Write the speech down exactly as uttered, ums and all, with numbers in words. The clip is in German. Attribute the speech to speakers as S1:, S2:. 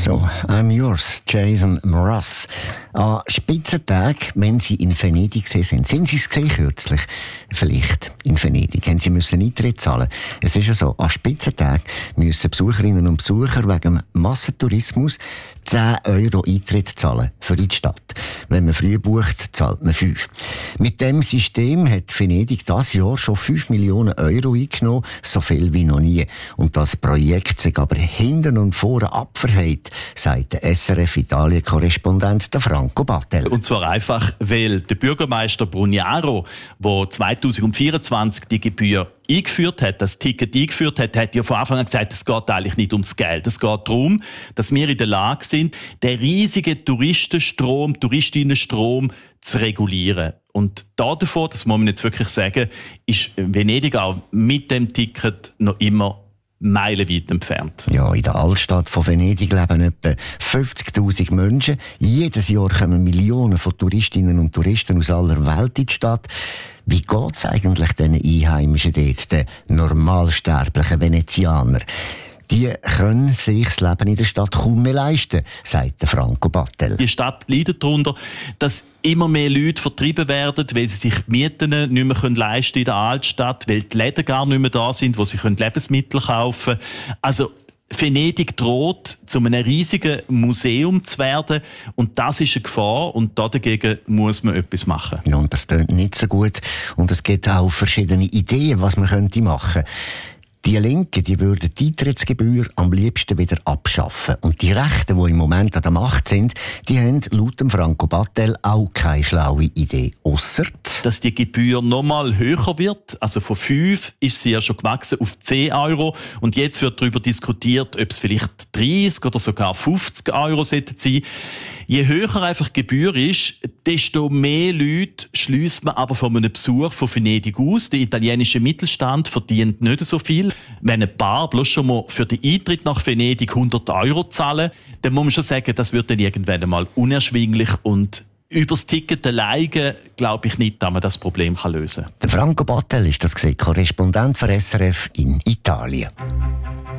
S1: So, I'm yours, Jason Mraz. An Spitzentagen, wenn Sie in Venedig gesehen sind, sind Sie es gesehen kürzlich? Vielleicht in Venedig. Haben Sie müssen Eintritt zahlen? Es ist ja so, an Spitzentagen müssen Besucherinnen und Besucher wegen dem Massentourismus zehn Euro Eintritt zahlen für die Stadt. Wenn man früh bucht, zahlt man fünf. Mit dem System hat Venedig dieses Jahr schon fünf Millionen Euro eingenommen, so viel wie noch nie. Und das Projekt sich aber hinten und vorne abverhält, sagt der S R F-Italien-Korrespondent Franco Battel.
S2: Und zwar einfach, weil der Bürgermeister Brugnaro, der zweitausendvierundzwanzig die Gebühr eingeführt hat, das Ticket eingeführt hat, hat ja von Anfang an gesagt, es geht eigentlich nicht ums Geld. Es geht darum, dass wir in der Lage sind, den riesigen Touristenstrom, Touristinnenstrom zu regulieren. Und davon, das muss man jetzt wirklich sagen, ist Venedig auch mit dem Ticket noch immer meilenweit entfernt.
S1: Ja, in der Altstadt von Venedig leben etwa fünfzigtausend Menschen. Jedes Jahr kommen Millionen von Touristinnen und Touristen aus aller Welt in die Stadt. Wie geht es eigentlich den Einheimischen dort, den normalsterblichen Venezianer? Die können sich das Leben in der Stadt kaum mehr leisten, sagt Franco Battel.
S2: Die Stadt leidet darunter, dass immer mehr Leute vertrieben werden, weil sie sich die Mieten nicht mehr leisten können in der Altstadt, weil die Läden gar nicht mehr da sind, wo sie Lebensmittel kaufen können. Also Venedig droht, zu einem riesigen Museum zu werden. Und das ist eine Gefahr. Und dagegen muss man etwas machen.
S1: Ja, und das klingt nicht so gut. Und es gibt auch verschiedene Ideen, was man könnte machen könnte. Die Linken, die würden die Eintrittsgebühr am liebsten wieder abschaffen. Und die Rechten, die im Moment an der Macht sind, die haben laut dem Franco Battel auch keine schlaue Idee. Ausser,
S2: dass die Gebühr nochmal höher wird. Also von fünf ist sie ja schon gewachsen auf zehn Euro. Und jetzt wird darüber diskutiert, ob es vielleicht dreißig oder sogar fünfzig Euro sein sollten. Je höher einfach die Gebühr ist, desto mehr Leute schliesst man aber von einem Besuch von Venedig aus. Der italienische Mittelstand verdient nicht so viel. Wenn ein Paar bloß schon mal für den Eintritt nach Venedig hundert Euro zahlen, dann muss man schon sagen, das wird dann irgendwann einmal unerschwinglich. Und über das Ticket alleine glaube ich nicht, dass man das Problem lösen kann.
S1: Der Franco Battel ist das Korrespondent für S R F in Italien.